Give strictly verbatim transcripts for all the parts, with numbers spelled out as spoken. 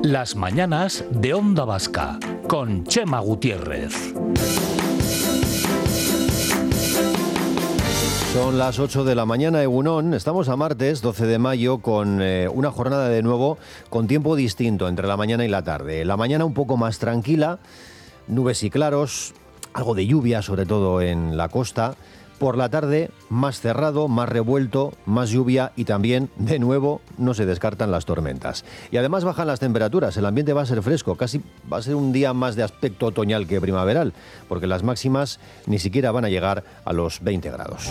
Las mañanas de Onda Vasca, con Chema Gutiérrez. Son las ocho de la mañana, Egunon. Estamos a martes, doce de mayo, con eh, una jornada de nuevo con tiempo distinto entre la mañana y la tarde. La mañana un poco más tranquila, nubes y claros, algo de lluvia, sobre todo en la costa. Por la tarde, más cerrado, más revuelto, más lluvia y también, de nuevo, no se descartan las tormentas. Y además bajan las temperaturas, el ambiente va a ser fresco, casi va a ser un día más de aspecto otoñal que primaveral, porque las máximas ni siquiera van a llegar a los veinte grados.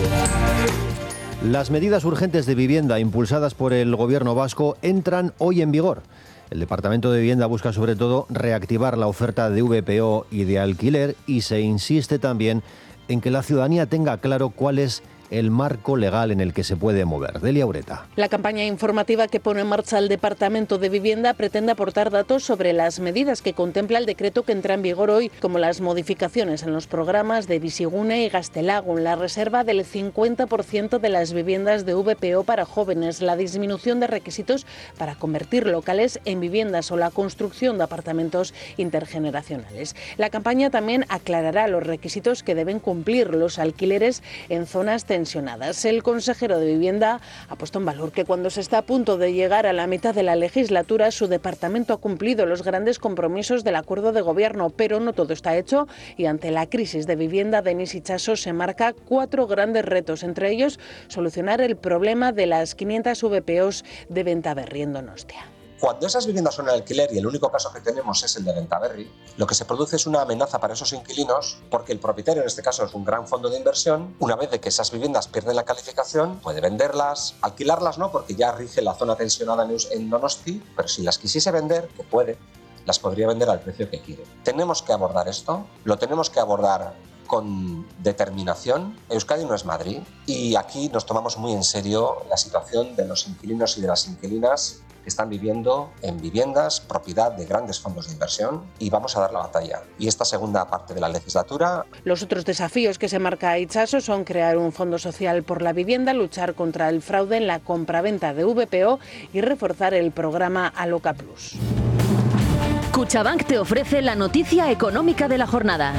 Las medidas urgentes de vivienda impulsadas por el gobierno vasco entran hoy en vigor. El Departamento de Vivienda busca sobre todo reactivar la oferta de V P O y de alquiler y se insiste también en que la ciudadanía tenga claro cuál es el marco legal en el que se puede mover. Delia Ureta. La campaña informativa que pone en marcha el Departamento de Vivienda pretende aportar datos sobre las medidas que contempla el decreto que entra en vigor hoy, como las modificaciones en los programas de Bizigune y Gaztelagun, la reserva del cincuenta por ciento de las viviendas de V P O para jóvenes, la disminución de requisitos para convertir locales en viviendas o la construcción de apartamentos intergeneracionales. La campaña también aclarará los requisitos que deben cumplir los alquileres en zonas tensionadas. El consejero de Vivienda ha puesto en valor que cuando se está a punto de llegar a la mitad de la legislatura, su departamento ha cumplido los grandes compromisos del acuerdo de gobierno, pero no todo está hecho y ante la crisis de vivienda, Denis Itxaso se marca cuatro grandes retos, entre ellos solucionar el problema de las quinientas V P Os de Bentaberri en Donostia. Cuando esas viviendas son en alquiler y el único caso que tenemos es el de Bentaberri, lo que se produce es una amenaza para esos inquilinos porque el propietario, en este caso es un gran fondo de inversión, una vez de que esas viviendas pierden la calificación, puede venderlas, alquilarlas no, porque ya rige la zona tensionada en Donosti, pero si las quisiese vender, que puede, las podría vender al precio que quiere. Tenemos que abordar esto, lo tenemos que abordar con determinación. Euskadi no es Madrid y aquí nos tomamos muy en serio la situación de los inquilinos y de las inquilinas que están viviendo en viviendas propiedad de grandes fondos de inversión y vamos a dar la batalla. Y esta segunda parte de la legislatura. Los otros desafíos que se marca Itxaso son crear un fondo social por la vivienda, luchar contra el fraude en la compraventa de V P O y reforzar el programa Aloca Plus. Cuchabank te ofrece la noticia económica de la jornada.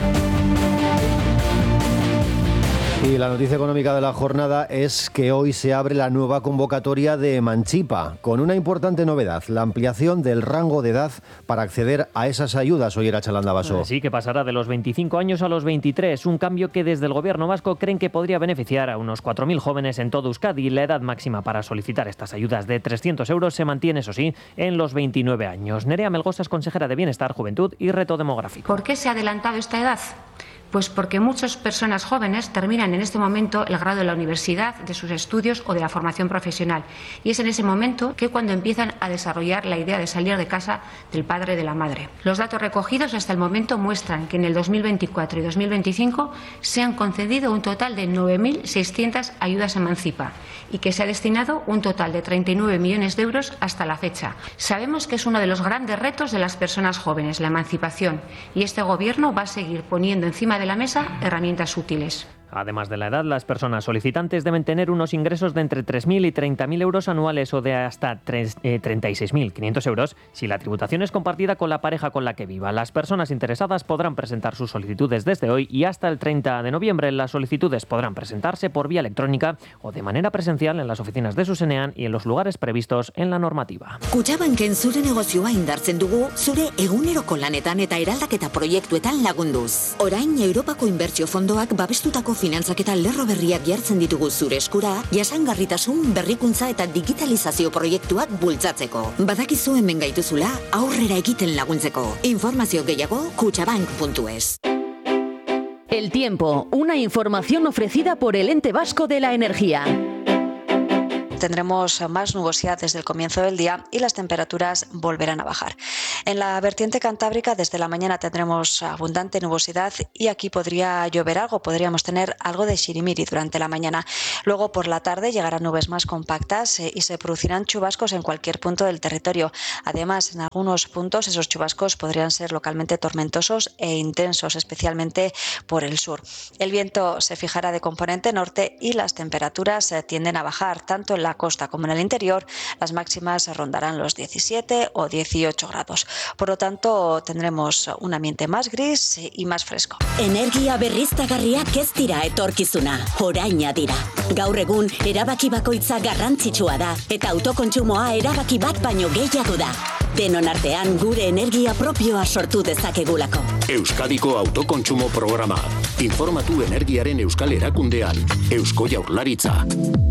Y la noticia económica de la jornada es que hoy se abre la nueva convocatoria de Emanchipa, con una importante novedad, la ampliación del rango de edad para acceder a esas ayudas. Hoy era Chalanda Baso. Sí, que pasará de los veinticinco años a los veintitrés, un cambio que desde el gobierno vasco creen que podría beneficiar a unos cuatro mil jóvenes en todo Euskadi. La edad máxima para solicitar estas ayudas de trescientos euros se mantiene, eso sí, en los veintinueve años. Nerea Melgosa es consejera de Bienestar, Juventud y Reto Demográfico. ¿Por qué se ha adelantado esta edad? Pues porque muchas personas jóvenes terminan en este momento el grado de la universidad, de sus estudios o de la formación profesional. Y es en ese momento que cuando empiezan a desarrollar la idea de salir de casa del padre y de la madre. Los datos recogidos hasta el momento muestran que en el dos mil veinticuatro y dos mil veinticinco se han concedido un total de nueve mil seiscientas ayudas Emancipa y que se ha destinado un total de treinta y nueve millones de euros hasta la fecha. Sabemos que es uno de los grandes retos de las personas jóvenes, la emancipación, y este gobierno va a seguir poniendo encima de la mesa herramientas útiles. Además de la edad, las personas solicitantes deben tener unos ingresos de entre tres mil y treinta mil euros anuales o de hasta treinta y seis mil quinientos euros si la tributación es compartida con la pareja con la que viva. Las personas interesadas podrán presentar sus solicitudes desde hoy y hasta el treinta de noviembre. Las solicitudes podrán presentarse por vía electrónica o de manera presencial en las oficinas de Zuzenean y en los lugares previstos en la normativa. Kutxabanken zure negozioa indartzen dugu, zure eguneroko lanetan eta eraldaketa proiektuetan lagunduz. Orain Europako Inbertsio Fondoak babestutako finantzaketa lerro berriak jartzen ditugu zure eskura, jasangarritasun, berrikuntza eta digitalizazio proiektuak bultzatzeko. Badakizu hemen gaituzula, aurrera egiten laguntzeko. Informazio gehiago kutxabank puntu es. El tiempo, una información ofrecida por el Ente Vasco de la Energía. Tendremos más nubosidad desde el comienzo del día y las temperaturas volverán a bajar. En la vertiente cantábrica desde la mañana tendremos abundante nubosidad y aquí podría llover algo, podríamos tener algo de xirimiri durante la mañana. Luego por la tarde llegarán nubes más compactas y se producirán chubascos en cualquier punto del territorio. Además, en algunos puntos esos chubascos podrían ser localmente tormentosos e intensos, especialmente por el sur. El viento se fijará de componente norte y las temperaturas tienden a bajar tanto en la la costa como en el interior, las máximas rondarán los diecisiete o dieciocho grados. Por lo tanto, tendremos un ambiente más gris y más fresco. Energia berriztagarriak ez dira etorkizuna, oraina dira. Gaur egun, erabaki bakoitza garrantzitsua da, eta autokontsumoa erabaki bat baino gehiago da. Denon artean gure energia propioa sortu dezakegulako. Euskadiko autokontsumo programa. Informatu energiaren euskal erakundean. Eusko Jaurlaritza.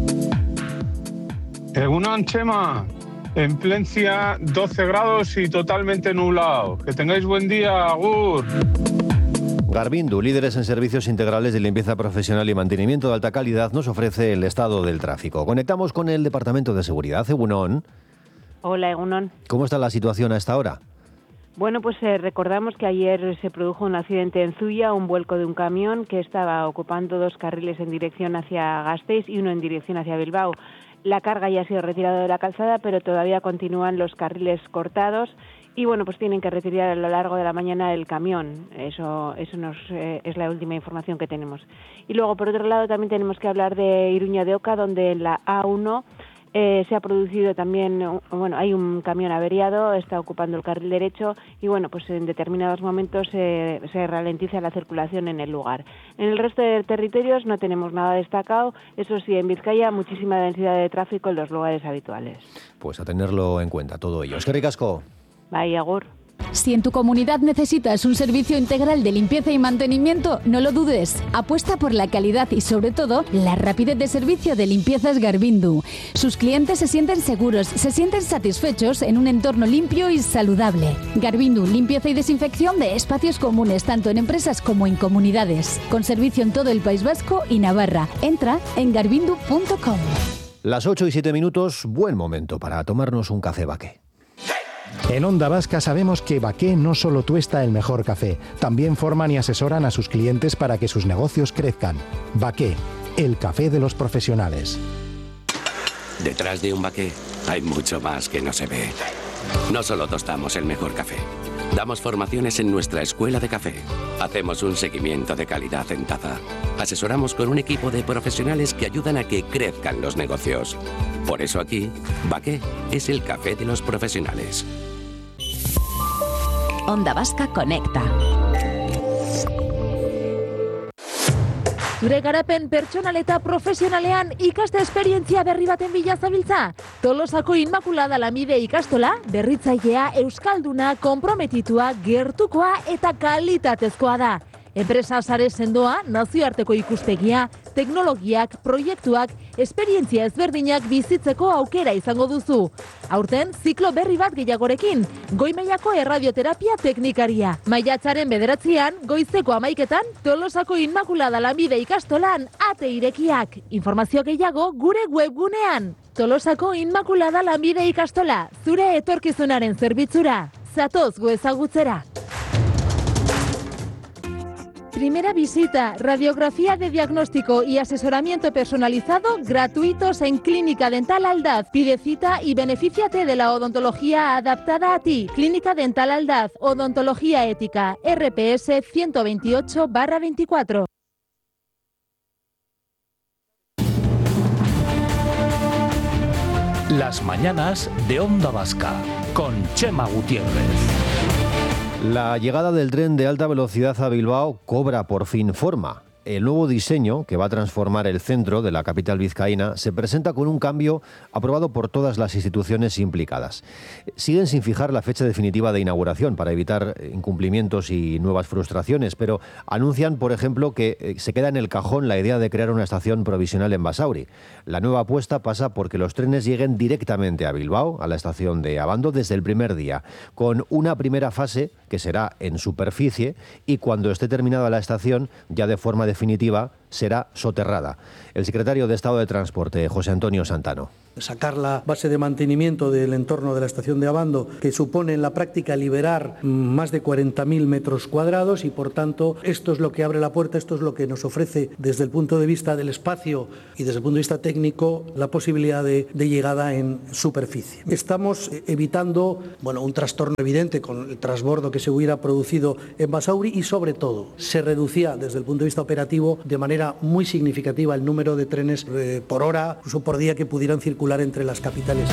Egunon, Chema. En Plencia, doce grados y totalmente nublado. Que tengáis buen día, agur. Garvindu, líderes en servicios integrales de limpieza profesional y mantenimiento de alta calidad, nos ofrece el estado del tráfico. Conectamos con el Departamento de Seguridad. Egunon. Hola, Egunon. ¿Cómo está la situación a esta hora? Bueno, pues eh, recordamos que ayer se produjo un accidente en Zuia, un vuelco de un camión que estaba ocupando dos carriles en dirección hacia Gasteiz y uno en dirección hacia Bilbao. La carga ya ha sido retirada de la calzada, pero todavía continúan los carriles cortados y bueno, pues tienen que retirar a lo largo de la mañana el camión. Eso eso nos eh, es la última información que tenemos. Y luego, por otro lado, también tenemos que hablar de Iruña de Oca, donde en la A uno eh, se ha producido también, bueno, hay un camión averiado, está ocupando el carril derecho y bueno, pues en determinados momentos eh, se ralentiza la circulación en el lugar. En el resto de territorios no tenemos nada destacado, eso sí, en Vizcaya muchísima densidad de tráfico en los lugares habituales. Pues a tenerlo en cuenta todo ello. Es que ricasco. Bye, agur. Si en tu comunidad necesitas un servicio integral de limpieza y mantenimiento, no lo dudes. Apuesta por la calidad y, sobre todo, la rapidez de servicio de Limpiezas Garvindu. Sus clientes se sienten seguros, se sienten satisfechos en un entorno limpio y saludable. Garvindu, limpieza y desinfección de espacios comunes, tanto en empresas como en comunidades. Con servicio en todo el País Vasco y Navarra. Entra en garvindu punto com. Las ocho y siete minutos, buen momento para tomarnos un café Baqué. En Onda Vasca sabemos que Baqué no solo tuesta el mejor café, también forman y asesoran a sus clientes para que sus negocios crezcan. Baqué, el café de los profesionales. Detrás de un Baqué hay mucho más que no se ve. No solo tostamos el mejor café, damos formaciones en nuestra escuela de café. Hacemos un seguimiento de calidad en taza. Asesoramos con un equipo de profesionales que ayudan a que crezcan los negocios. Por eso aquí, Baqué es el café de los profesionales. Onda Vasca Conecta. Zure garapen pertsonal eta profesionalean ikaste esperientzia berri baten bila zabiltza? Tolosako Inmaculada Lamide ikastola, berritzailea, euskalduna, konprometitua, gertukoa eta kalitatezkoa da. Enpresa sare sendoa, nazioarteko ikuspegia, teknologiak, proiektuak, esperientzia ezberdinak bizitzeko aukera izango duzu. Aurten, ziklo berri bat gehiagorekin, goi mailako erradioterapia teknikaria. Maiatzaren bederatzian, goizeko amaiketan, Tolosako Inmaculada Lamide ikastolan ate irekiak. Informazio gehiago gure webgunean. Tolosako Inmaculada Lamide ikastola, zure etorkizunaren zerbitzura. Zatoz gu ezagutzera. Primera visita, radiografía de diagnóstico y asesoramiento personalizado gratuitos en Clínica Dental Aldaz. Pide cita y benefíciate de la odontología adaptada a ti. Clínica Dental Aldaz, odontología ética, R P S ciento veintiocho barra veinticuatro. Las mañanas de Onda Vasca, con Chema Gutiérrez. La llegada del tren de alta velocidad a Bilbao cobra por fin forma. El nuevo diseño, que va a transformar el centro de la capital vizcaína, se presenta con un cambio aprobado por todas las instituciones implicadas. Siguen sin fijar la fecha definitiva de inauguración para evitar incumplimientos y nuevas frustraciones, pero anuncian, por ejemplo, que se queda en el cajón la idea de crear una estación provisional en Basauri. La nueva apuesta pasa porque los trenes lleguen directamente a Bilbao, a la estación de Abando, desde el primer día, con una primera fase que será en superficie y cuando esté terminada la estación, ya de forma definitiva, será soterrada. El secretario de Estado de Transporte, José Antonio Santano. Sacar la base de mantenimiento del entorno de la estación de Abando, que supone en la práctica liberar más de cuarenta mil metros cuadrados y, por tanto, esto es lo que abre la puerta, esto es lo que nos ofrece desde el punto de vista del espacio y desde el punto de vista técnico la posibilidad de, de llegada en superficie. Estamos evitando, bueno, un trastorno evidente con el transbordo que se hubiera producido en Basauri y, sobre todo, se reducía desde el punto de vista operativo de manera manera muy significativa el número de trenes eh, por hora, incluso por día, que pudieran circular entre las capitales.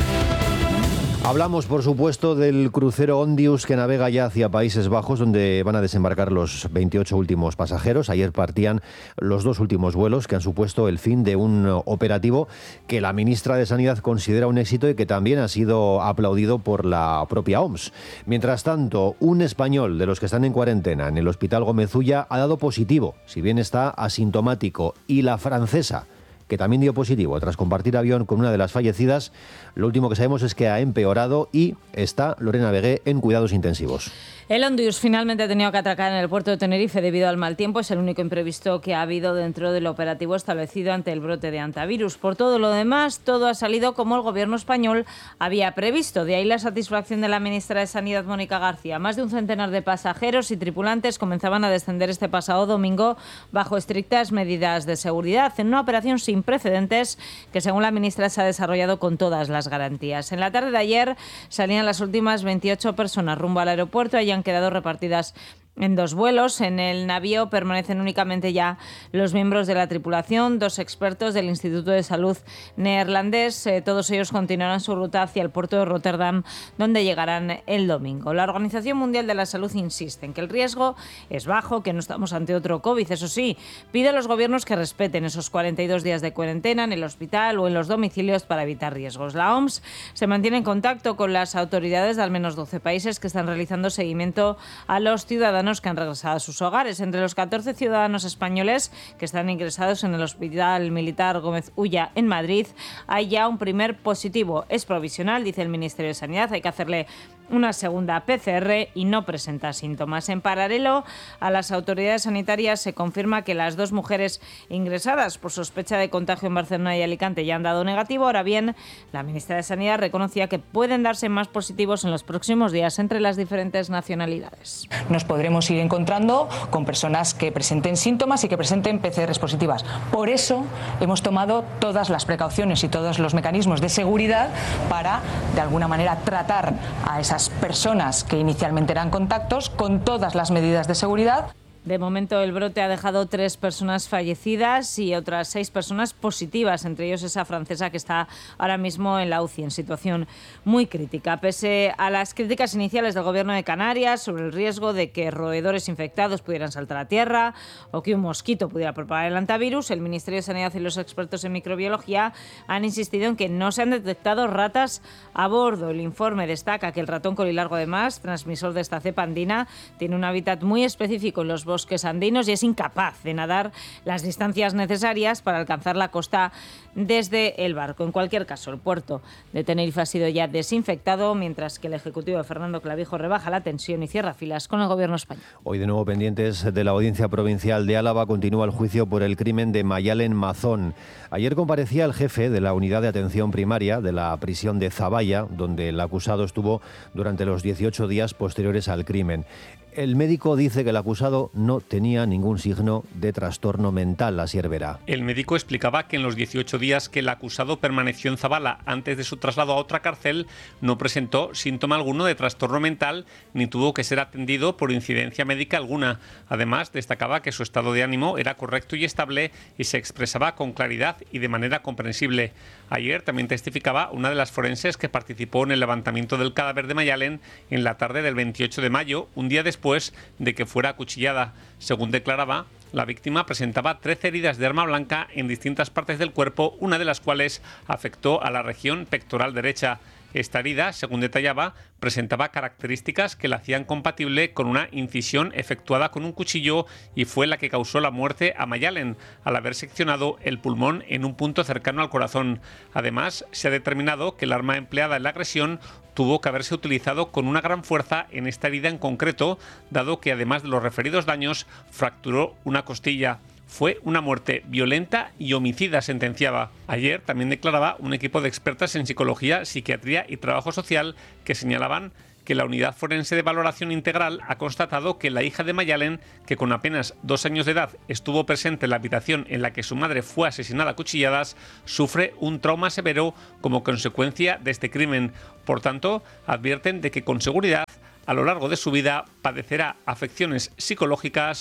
Hablamos, por supuesto, del crucero Ondius que navega ya hacia Países Bajos, donde van a desembarcar los veintiocho últimos pasajeros. Ayer partían los dos últimos vuelos que han supuesto el fin de un operativo que la ministra de Sanidad considera un éxito y que también ha sido aplaudido por la propia O M S. Mientras tanto, un español de los que están en cuarentena en el Hospital Gómez Ulla ha dado positivo, si bien está asintomático, y la francesa, que también dio positivo tras compartir avión con una de las fallecidas. Lo último que sabemos es que ha empeorado y está Lorena Vegué en cuidados intensivos. El Ondius finalmente ha tenido que atracar en el puerto de Tenerife debido al mal tiempo. Es el único imprevisto que ha habido dentro del operativo establecido ante el brote de hantavirus. Por todo lo demás, todo ha salido como el gobierno español había previsto. De ahí la satisfacción de la ministra de Sanidad, Mónica García. Más de un centenar de pasajeros y tripulantes comenzaban a descender este pasado domingo bajo estrictas medidas de seguridad, en una operación sin precedentes que, según la ministra, se ha desarrollado con todas las garantías. En la tarde de ayer salían las últimas veintiocho personas rumbo al aeropuerto y han quedado repartidas en dos vuelos. En el navío permanecen únicamente ya los miembros de la tripulación, dos expertos del Instituto de Salud neerlandés. Eh, todos ellos continuarán su ruta hacia el puerto de Rotterdam, donde llegarán el domingo. La Organización Mundial de la Salud insiste en que el riesgo es bajo, que no estamos ante otro COVID. Eso sí, pide a los gobiernos que respeten esos cuarenta y dos días de cuarentena en el hospital o en los domicilios para evitar riesgos. La O M S se mantiene en contacto con las autoridades de al menos doce países que están realizando seguimiento a los ciudadanos que han regresado a sus hogares. Entre los catorce ciudadanos españoles que están ingresados en el Hospital Militar Gómez Ulla en Madrid, hay ya un primer positivo. Es provisional, dice el Ministerio de Sanidad. Hay que hacerle una segunda P C R y no presenta síntomas. En paralelo, a las autoridades sanitarias se confirma que las dos mujeres ingresadas por sospecha de contagio en Barcelona y Alicante ya han dado negativo. Ahora bien, la ministra de Sanidad reconocía que pueden darse más positivos en los próximos días entre las diferentes nacionalidades. Nos podremos ir encontrando con personas que presenten síntomas y que presenten P C Rs positivas. Por eso hemos tomado todas las precauciones y todos los mecanismos de seguridad para, de alguna manera, tratar a esas personas que inicialmente eran contactos con todas las medidas de seguridad. De momento, el brote ha dejado tres personas fallecidas y otras seis personas positivas, entre ellos esa francesa que está ahora mismo en la U C I en situación muy crítica. Pese a las críticas iniciales del Gobierno de Canarias sobre el riesgo de que roedores infectados pudieran saltar a tierra o que un mosquito pudiera propagar el hantavirus, el Ministerio de Sanidad y los expertos en microbiología han insistido en que no se han detectado ratas a bordo. El informe destaca que el ratón colilargo, además, transmisor de esta cepa andina, tiene un hábitat muy específico en los bosques bosques andinos y es incapaz de nadar las distancias necesarias para alcanzar la costa desde el barco. En cualquier caso, el puerto de Tenerife ha sido ya desinfectado, mientras que el Ejecutivo de Fernando Clavijo rebaja la tensión y cierra filas con el Gobierno español. Hoy, de nuevo pendientes de la Audiencia Provincial de Álava, continúa el juicio por el crimen de Mayalen Mazón. Ayer comparecía el jefe de la Unidad de Atención Primaria de la prisión de Zaballa, donde el acusado estuvo durante los dieciocho días posteriores al crimen. El médico dice que el acusado no tenía ningún signo de trastorno mental, Asier Vera. El médico explicaba que en los dieciocho días que el acusado permaneció en Zaballa antes de su traslado a otra cárcel, no presentó síntoma alguno de trastorno mental ni tuvo que ser atendido por incidencia médica alguna. Además, destacaba que su estado de ánimo era correcto y estable y se expresaba con claridad y de manera comprensible. Ayer también testificaba una de las forenses que participó en el levantamiento del cadáver de Mayalen en la tarde del veintiocho de mayo, un día después de que fuera acuchillada. Según declaraba, la víctima presentaba trece heridas de arma blanca en distintas partes del cuerpo, una de las cuales afectó a la región pectoral derecha. Esta herida, según detallaba, presentaba características que la hacían compatible con una incisión efectuada con un cuchillo y fue la que causó la muerte a Mayalen, al haber seccionado el pulmón en un punto cercano al corazón. Además, se ha determinado que el arma empleada en la agresión tuvo que haberse utilizado con una gran fuerza en esta herida en concreto, dado que además de los referidos daños, fracturó una costilla. Fue una muerte violenta y homicida, sentenciaba. Ayer también declaraba un equipo de expertas en psicología, psiquiatría y trabajo social que señalaban que la Unidad Forense de Valoración Integral ha constatado que la hija de Mayalen, que con apenas dos años de edad estuvo presente en la habitación en la que su madre fue asesinada a cuchilladas, sufre un trauma severo como consecuencia de este crimen. Por tanto, advierten de que con seguridad, a lo largo de su vida, padecerá afecciones psicológicas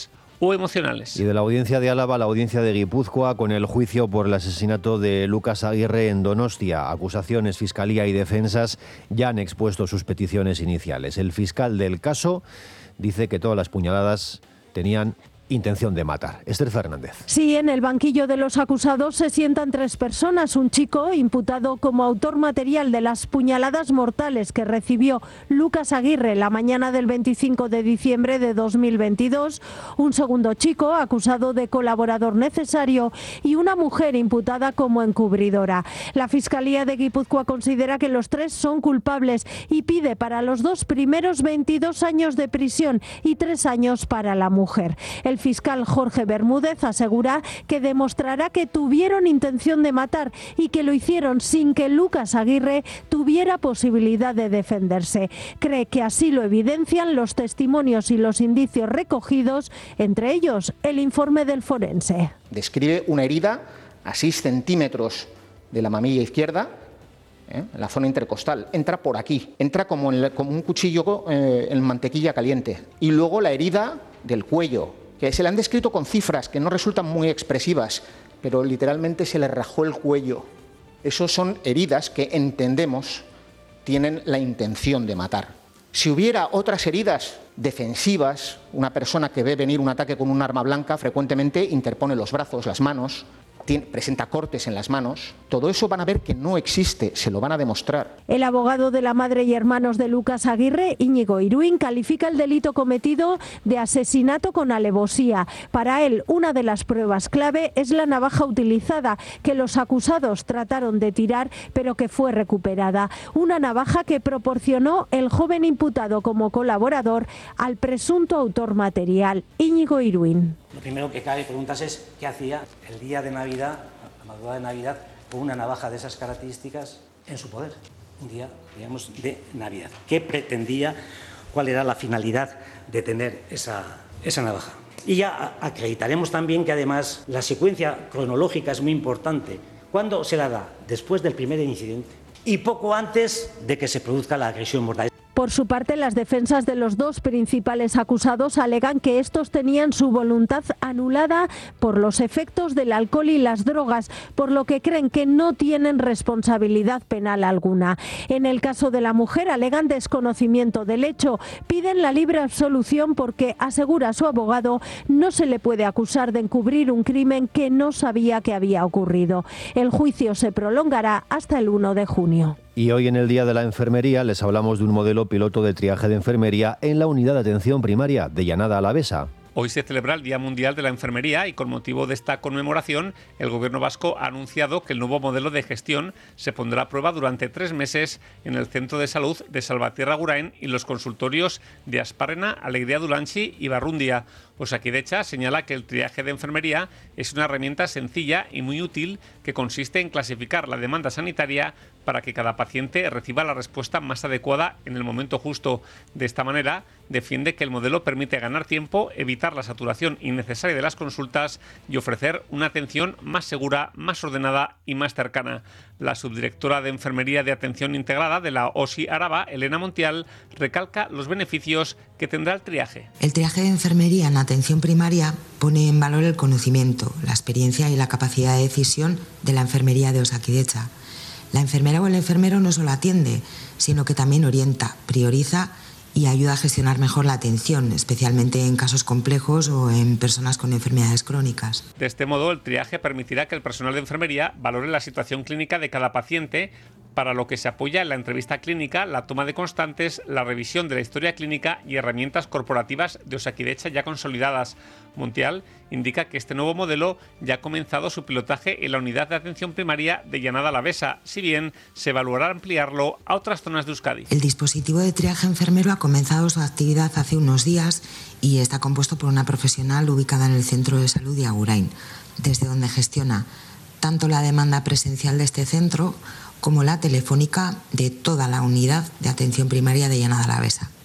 o emocionales. Y de la audiencia de Álava a la audiencia de Guipúzcoa con el juicio por el asesinato de Lucas Aguirre en Donostia. Acusaciones, fiscalía y defensas ya han expuesto sus peticiones iniciales. El fiscal del caso dice que todas las puñaladas tenían intención de matar. Esther Fernández. Sí, en el banquillo de los acusados se sientan tres personas. Un chico imputado como autor material de las puñaladas mortales que recibió Lucas Aguirre la mañana del veinticinco de diciembre de dos mil veintidós. Un segundo chico acusado de colaborador necesario y una mujer imputada como encubridora. La Fiscalía de Guipúzcoa considera que los tres son culpables y pide para los dos primeros veintidós años de prisión y tres años para la mujer. El El fiscal Jorge Bermúdez asegura que demostrará que tuvieron intención de matar y que lo hicieron sin que Lucas Aguirre tuviera posibilidad de defenderse. Cree que así lo evidencian los testimonios y los indicios recogidos, entre ellos el informe del forense. Describe una herida a seis centímetros de la mamilla izquierda, ¿eh? en la zona intercostal. Entra por aquí, entra como, en, como un cuchillo eh, en mantequilla caliente. Y luego la herida del cuello, que se le han descrito con cifras que no resultan muy expresivas, pero literalmente se le rajó el cuello. Esas son heridas que entendemos tienen la intención de matar. Si hubiera otras heridas defensivas, una persona que ve venir un ataque con un arma blanca frecuentemente interpone los brazos, las manos, tiene, presenta cortes en las manos. Todo eso van a ver que no existe, se lo van a demostrar. El abogado de la madre y hermanos de Lucas Aguirre, Íñigo Iruín, califica el delito cometido de asesinato con alevosía. Para él, una de las pruebas clave es la navaja utilizada, que los acusados trataron de tirar, pero que fue recuperada. Una navaja que proporcionó el joven imputado como colaborador al presunto autor material, Íñigo Iruín. Lo primero que cabe preguntarse es qué hacía el día de Navidad, la madrugada de Navidad, con una navaja de esas características en su poder. Un día, digamos, de Navidad. ¿Qué pretendía? ¿Cuál era la finalidad de tener esa, esa navaja? Y ya acreditaremos también que además la secuencia cronológica es muy importante. ¿Cuándo se la da? Después del primer incidente y poco antes de que se produzca la agresión mortal. Por su parte, las defensas de los dos principales acusados alegan que estos tenían su voluntad anulada por los efectos del alcohol y las drogas, por lo que creen que no tienen responsabilidad penal alguna. En el caso de la mujer, alegan desconocimiento del hecho. Piden la libre absolución porque, asegura su abogado, no se le puede acusar de encubrir un crimen que no sabía que había ocurrido. El juicio se prolongará hasta el uno de junio. Y hoy en el Día de la Enfermería les hablamos de un modelo piloto de triaje de enfermería en la unidad de atención primaria de Llanada Alavesa. Hoy se celebra el Día Mundial de la Enfermería y con motivo de esta conmemoración, el Gobierno vasco ha anunciado que el nuevo modelo de gestión se pondrá a prueba durante tres meses en el Centro de Salud de Salvatierra Agurain y los consultorios de Asparrena, Alegría Dulanchi y Barrundia. Osakidecha señala que el triaje de enfermería es una herramienta sencilla y muy útil que consiste en clasificar la demanda sanitaria para que cada paciente reciba la respuesta más adecuada en el momento justo. De esta manera, defiende que el modelo permite ganar tiempo, evitar la saturación innecesaria de las consultas y ofrecer una atención más segura, más ordenada y más cercana. La subdirectora de Enfermería de Atención Integrada de la OSI Araba, Elena Montial, recalca los beneficios que tendrá el triaje. El triaje de enfermería en atención primaria pone en valor el conocimiento, la experiencia y la capacidad de decisión de la enfermería de Osakidecha. La enfermera o el enfermero no solo atiende, sino que también orienta, prioriza y ayuda a gestionar mejor la atención, especialmente en casos complejos o en personas con enfermedades crónicas. De este modo, el triaje permitirá que el personal de enfermería valore la situación clínica de cada paciente, para lo que se apoya en la entrevista clínica, la toma de constantes, la revisión de la historia clínica y herramientas corporativas de Osakidecha ya consolidadas. Montial indica que este nuevo modelo ya ha comenzado su pilotaje en la unidad de atención primaria de Llanada Alavesa, si bien se evaluará ampliarlo a otras zonas de Euskadi. El dispositivo de triaje enfermero ha comenzado su actividad hace unos días y está compuesto por una profesional ubicada en el Centro de Salud de Agurain, desde donde gestiona tanto la demanda presencial de este centro como la telefónica de toda la unidad de atención primaria de Llanada Alavesa.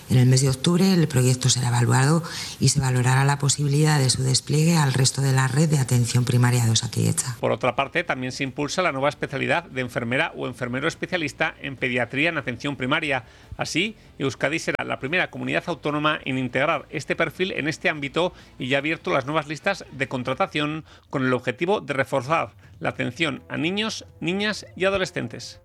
En el mes de octubre el proyecto será evaluado y se valorará la posibilidad de su despliegue al resto de la red de atención primaria de Osakidetza. Por otra parte, también se impulsa la nueva especialidad de enfermera o enfermero especialista en pediatría en atención primaria. Así, Euskadi será la primera comunidad autónoma en integrar este perfil en este ámbito y ya ha abierto las nuevas listas de contratación con el objetivo de reforzar la atención a niños, niñas y adolescentes.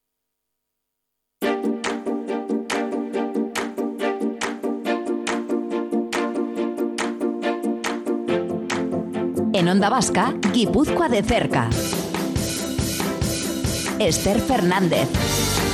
En Onda Vasca, Guipúzcoa de cerca. Esther Fernández.